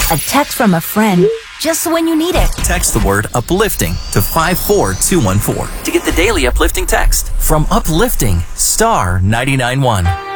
A text from a friend just when you need it. Text the word uplifting to 54214 to get the daily uplifting text from Uplifting Star 99.1.